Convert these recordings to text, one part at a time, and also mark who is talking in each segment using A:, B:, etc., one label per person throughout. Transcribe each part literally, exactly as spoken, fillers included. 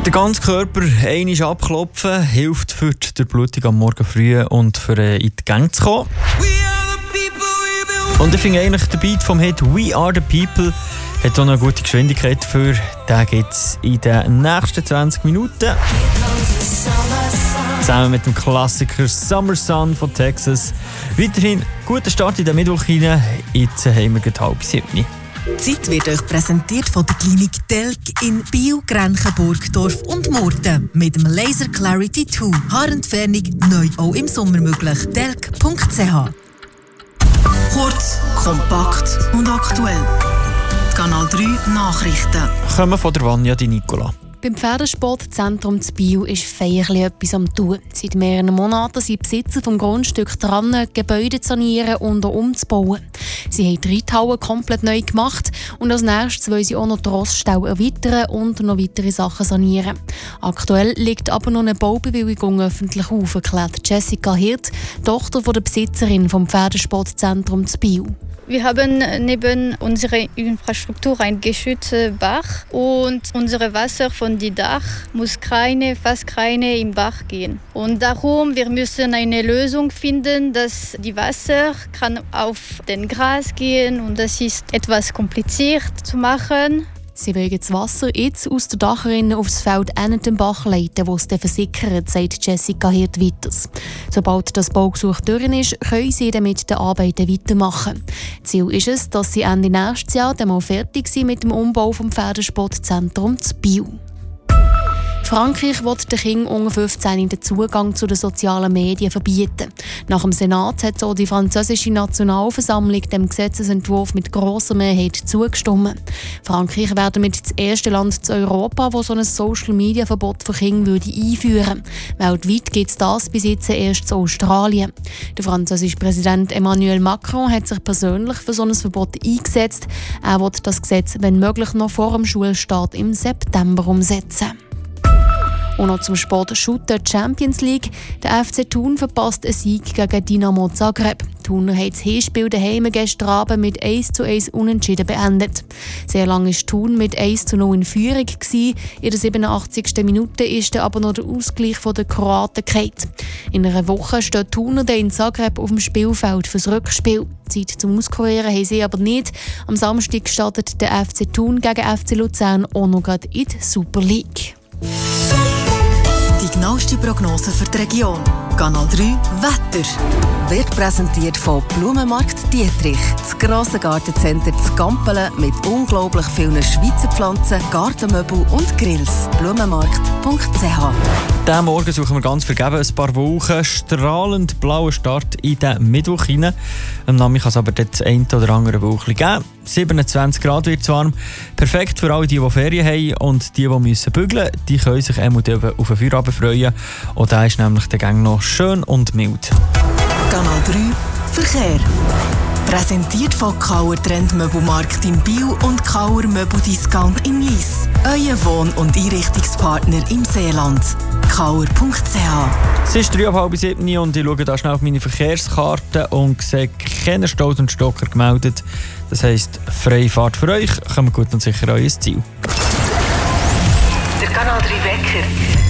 A: Den ganzen Körper einmal abklopfen hilft für die Durchblutung am Morgen früh und für äh, in die Gänge zu kommen. Und ich finde eigentlich der Beat vom Hit «We Are The People» hat auch eine gute Geschwindigkeit für. Den gibt es in den nächsten zwanzig Minuten. Zusammen mit dem Klassiker «Summer Sun» von Texas. Weiterhin guter Start in den Mittwoch hinein. Jetzt haben wir gerade halb sieben.
B: Die Zeit wird euch präsentiert von der Klinik Telk in Biel, Grenchen, Burgdorf und Murten. Mit dem Laser Clarity zwei. Haarentfernung neu auch im Sommer möglich. telk punkt c h. Kurz, kompakt und aktuell. Kanal drei Nachrichten.
A: Kommen von der Vanja Di Nicola.
C: Beim Pferdesportzentrum zu Biel ist feierlich etwas am tun. Seit mehreren Monaten sind Besitzer vom Grundstück dran, Gebäude zu sanieren und umzubauen. Sie haben die Reithalle komplett neu gemacht und als nächstes wollen sie auch noch die Rossstall erweitern und noch weitere Sachen sanieren. Aktuell liegt aber noch eine Baubewilligung öffentlich auf, erklärt Jessica Hirt, Tochter der Besitzerin vom Pferdesportzentrum zu Biel.
D: Wir haben neben unserer Infrastruktur einen geschützten Bach und unser Wasser von dem Dach muss keine, fast keine im Bach gehen. Und darum wir müssen eine Lösung finden, dass die Wasser kann auf den Gras gehen und das ist etwas kompliziert zu machen.
C: Sie wollen das Wasser jetzt aus der Dachrinne aufs Feld in den Bach leiten, wo es dann versickert, sagt Jessica Hirt weiter. Sobald das Baugesuch durch ist, können sie dann mit den Arbeiten weitermachen. Ziel ist es, dass sie Ende nächstes Jahr dann mal fertig sind mit dem Umbau des Pferdesportzentrums zu Biel. Frankreich will den Kindern unter fünfzehn den Zugang zu den sozialen Medien verbieten. Nach dem Senat hat so die französische Nationalversammlung dem Gesetzesentwurf mit grosser Mehrheit zugestimmt. Frankreich wäre damit das erste Land in Europa, das so ein Social-Media-Verbot für Kinder würde einführen würde. Weltweit gibt es das bis jetzt erst in Australien. Der französische Präsident Emmanuel Macron hat sich persönlich für so ein Verbot eingesetzt. Er will das Gesetz, wenn möglich, noch vor dem Schulstart im September umsetzen. Und noch zum Sport Shooter Champions League. Der F C Thun verpasst einen Sieg gegen Dynamo Zagreb. Die Thuner haben das Hinspiel daheim gestern Abend mit eins zu eins unentschieden beendet. Sehr lange war Thun mit eins zu null in Führung. In der siebenundachtzigsten Minute ist dann aber noch der Ausgleich der Kroaten gefallen. In einer Woche steht Thuner in Zagreb auf dem Spielfeld fürs Rückspiel. Zeit zum Auskurieren haben sie aber nicht. Am Samstag startet der F C Thun gegen F C Luzern auch noch in die Super League.
B: Die genaueste Prognose für die Region. Kanal drei Wetter. Wird präsentiert von Blumenmarkt Dietrich. Das grosse Gartencenter zu Gampelen mit unglaublich vielen Schweizer Pflanzen, Gartenmöbel und Grills. blumenmarkt punkt c h.
A: Diesen Morgen suchen wir ganz vergeben ein paar Wolken. Strahlend blauer Start in den Mittwoch hinein. Am Nachmittag kann es aber das eine oder andere Wolken geben. siebenundzwanzig Grad wird es warm. Perfekt für alle, die, die Ferien haben und die, die müssen bügeln. Die können sich einmal auf den Feierabend freuen. Und da ist nämlich der Gang noch schön und mild.
B: Kanal drei Verkehr. Präsentiert von Kauer Trendmöbelmarkt in Biel und Kauer Möbeldiscount in Lyss. Euer Wohn- und Einrichtungspartner im Seeland. kauer punkt c h.
A: Es ist drei ab halb sieben und ich schaue da schnell auf meine Verkehrskarte und sehe keine Staus und Stocker gemeldet. Das heisst, freie Fahrt für euch, kommt gut und sicher an euer Ziel.
B: Der Kanal drei Wecker.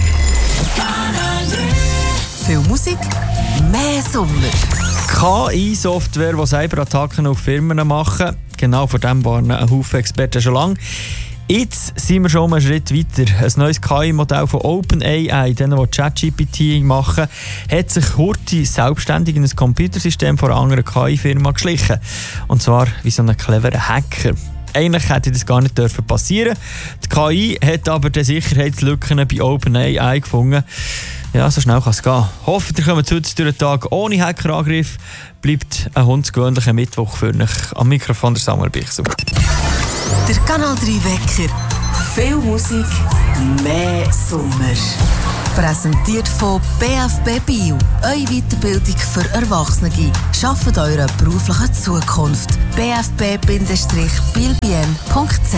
B: Viel Musik, mehr Sommer.
A: K I-Software, die Cyberattacken auf Firmen machen. Genau vor dem warnen ein Haufen Experten schon lange. Jetzt sind wir schon einen Schritt weiter. Ein neues K I-Modell von OpenAI, denen, die ChatGPT machen, hat sich Hurti selbstständig in ein Computersystem von einer anderen K I-Firma geschlichen. Und zwar wie so ein cleverer Hacker. Eigentlich hätte das gar nicht passieren dürfen. Die K I hat aber die Sicherheitslücken bei OpenAI gefunden. Ja, so schnell kann es gehen. Hoffentlich kommen wir heute durch den Tag ohne Hackerangriff. Bleibt ein hundsgewöhnlicher Mittwoch für euch. Am Mikrofon der Samuel Bichsel.
B: Der Kanal drei Wecker. Viel Musik, mehr Sommer. Präsentiert von B F B Bio. Eure Weiterbildung für Erwachsene. Schafft eure berufliche Zukunft. b f b bindestrich biel punkt c h